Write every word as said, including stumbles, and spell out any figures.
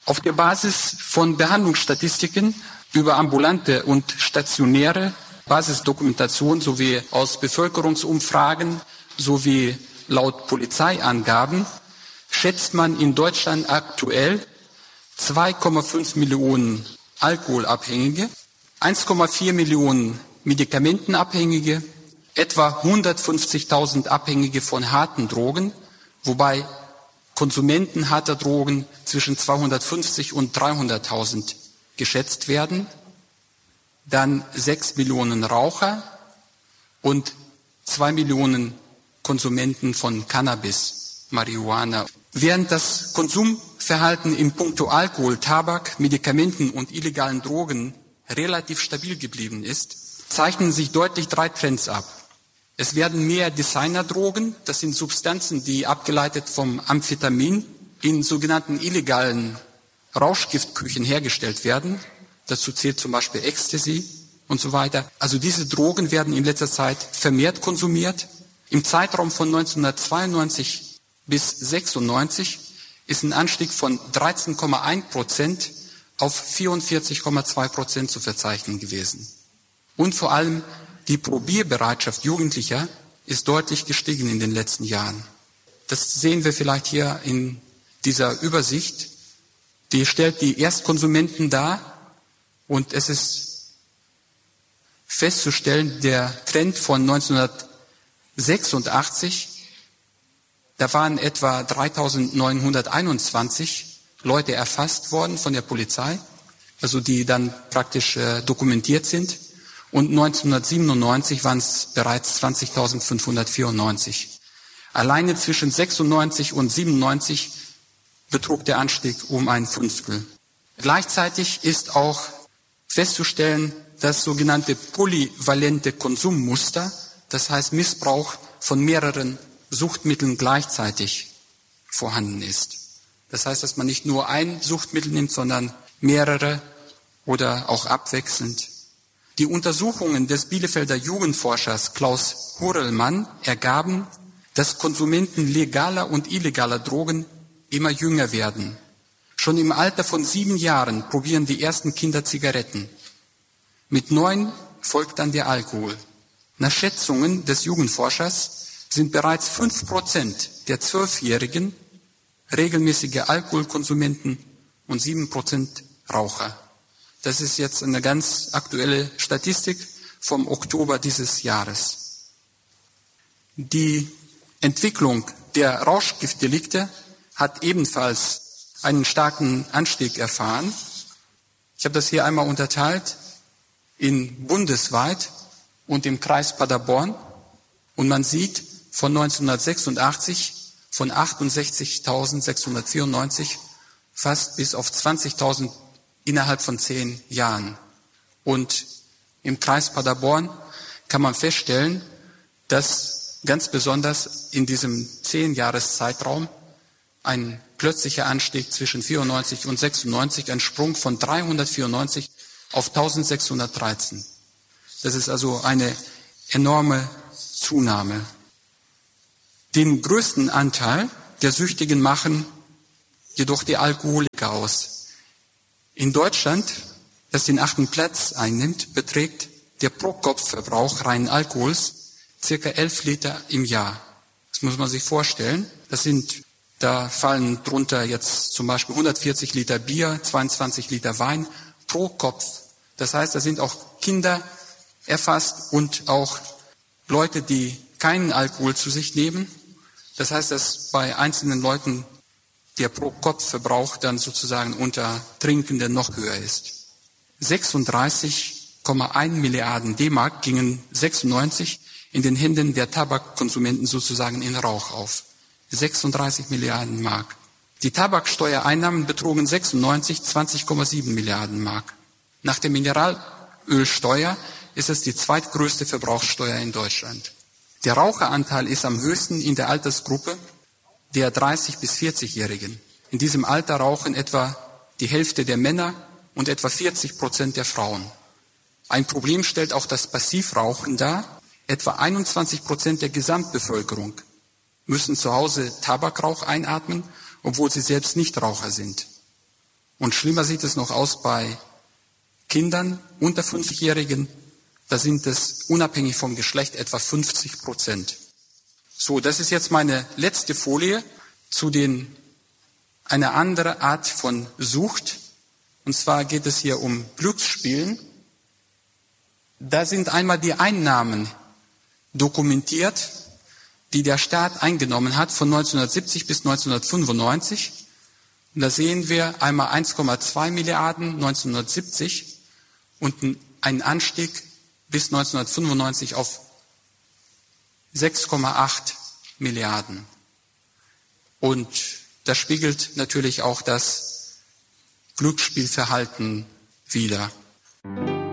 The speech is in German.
Auf der Basis von Behandlungsstatistiken über ambulante und stationäre Basisdokumentation sowie aus Bevölkerungsumfragen sowie laut Polizeiangaben schätzt man in Deutschland aktuell zwei Komma fünf Millionen Alkoholabhängige, eins Komma vier Millionen Medikamentenabhängige, etwa hundertfünfzigtausend Abhängige von harten Drogen, wobei Konsumenten harter Drogen zwischen zweihundertfünfzig und dreihunderttausend geschätzt werden, dann sechs Millionen Raucher und zwei Millionen Konsumenten von Cannabis, Marihuana. Während das Konsumverhalten in puncto Alkohol, Tabak, Medikamenten und illegalen Drogen relativ stabil geblieben ist, zeichnen sich deutlich drei Trends ab. Es werden mehr Designerdrogen, das sind Substanzen, die abgeleitet vom Amphetamin in sogenannten illegalen Rauschgiftküchen hergestellt werden. Dazu zählt zum Beispiel Ecstasy und so weiter. Also diese Drogen werden in letzter Zeit vermehrt konsumiert. Im Zeitraum von neunzehnhundertzweiundneunzig bis sechsundneunzig ist ein Anstieg von dreizehn Komma eins Prozent auf vierundvierzig Komma zwei Prozent zu verzeichnen gewesen. Und vor allem die Probierbereitschaft Jugendlicher ist deutlich gestiegen in den letzten Jahren. Das sehen wir vielleicht hier in dieser Übersicht. Die stellt die Erstkonsumenten dar und es ist festzustellen, der Trend von neunzehnhundertsechsundachtzig, da waren etwa dreitausendneunhunderteinundzwanzig Leute erfasst worden von der Polizei, also die dann praktisch äh, dokumentiert sind. Und neunzehnhundertsiebenundneunzig waren es bereits zwanzigtausendfünfhundertvierundneunzig. Alleine zwischen sechsundneunzig und siebenundneunzig betrug der Anstieg um ein Fünftel. Gleichzeitig ist auch festzustellen, dass sogenannte polyvalente Konsummuster, das heißt Missbrauch von mehreren Suchtmitteln gleichzeitig vorhanden ist. Das heißt, dass man nicht nur ein Suchtmittel nimmt, sondern mehrere oder auch abwechselnd. Die Untersuchungen des Bielefelder Jugendforschers Klaus Hurelmann ergaben, dass Konsumenten legaler und illegaler Drogen immer jünger werden. Schon im Alter von sieben Jahren probieren die ersten Kinder Zigaretten. Mit neun folgt dann der Alkohol. Nach Schätzungen des Jugendforschers sind bereits fünf Prozent der Zwölfjährigen regelmäßige Alkoholkonsumenten und sieben Prozent Raucher. Das ist jetzt eine ganz aktuelle Statistik vom Oktober dieses Jahres. Die Entwicklung der Rauschgiftdelikte hat ebenfalls einen starken Anstieg erfahren. Ich habe das hier einmal unterteilt in bundesweit und im Kreis Paderborn. Und man sieht von neunzehnhundertsechsundachtzig von achtundsechzigtausendsechshundertvierundneunzig fast bis auf zwanzigtausend innerhalb von zehn Jahren. Und im Kreis Paderborn kann man feststellen, dass ganz besonders in diesem zehn-Jahres-Zeitraum ein plötzlicher Anstieg zwischen vierundneunzig und sechsundneunzig, ein Sprung von dreihundertvierundneunzig auf eintausendsechshundertdreizehn. Das ist also eine enorme Zunahme. Den größten Anteil der Süchtigen machen jedoch die Alkoholiker aus. In Deutschland, das den achten Platz einnimmt, beträgt der Pro-Kopf-Verbrauch reinen Alkohols circa elf Liter im Jahr. Das muss man sich vorstellen. Das sind, da fallen drunter jetzt zum Beispiel hundertvierzig Liter Bier, zweiundzwanzig Liter Wein pro Kopf. Das heißt, da sind auch Kinder erfasst und auch Leute, die keinen Alkohol zu sich nehmen. Das heißt, dass bei einzelnen Leuten der Pro-Kopf-Verbrauch dann sozusagen unter Trinkenden noch höher ist. sechsunddreißig Komma eins Milliarden D-Mark gingen sechsundneunzig in den Händen der Tabakkonsumenten sozusagen in Rauch auf. sechsunddreißig Milliarden Mark. Die Tabaksteuereinnahmen betrugen sechsundneunzig zwanzig Komma sieben Milliarden Mark. Nach der Mineralölsteuer ist es die zweitgrößte Verbrauchssteuer in Deutschland. Der Raucheranteil ist am höchsten in der Altersgruppe der dreißig- bis vierzigjährigen. In diesem Alter rauchen etwa die Hälfte der Männer und etwa vierzig Prozent der Frauen. Ein Problem stellt auch das Passivrauchen dar. Etwa einundzwanzig Prozent der Gesamtbevölkerung müssen zu Hause Tabakrauch einatmen, obwohl sie selbst nicht Raucher sind. Und schlimmer sieht es noch aus bei Kindern unter fünfzigjährigen. Da sind es unabhängig vom Geschlecht etwa fünfzig Prozent. So, das ist jetzt meine letzte Folie zu den, einer anderen Art von Sucht. Und zwar geht es hier um Glücksspielen. Da sind einmal die Einnahmen dokumentiert, die der Staat eingenommen hat von neunzehnhundertsiebzig bis neunzehnhundertfünfundneunzig. Und da sehen wir einmal eins Komma zwei Milliarden neunzehnhundertsiebzig und einen Anstieg bis neunzehnhundertfünfundneunzig auf sechs Komma acht Milliarden. Und das spiegelt natürlich auch das Glücksspielverhalten wider.